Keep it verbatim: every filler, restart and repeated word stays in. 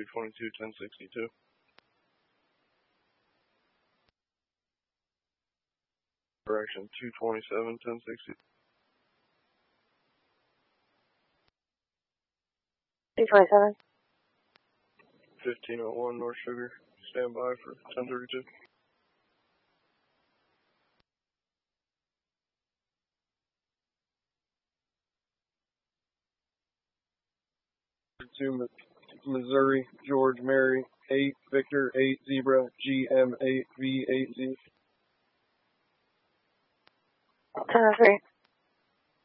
two twenty-two, ten sixty-two. Correction, two twenty-seven, ten sixty. two twenty-seven. fifteen oh one North Sugar. Stand by for ten thirty-two. To Missouri, George, Mary, eight, Victor, eight, Zebra, G M eight, V eight Z. ten oh three.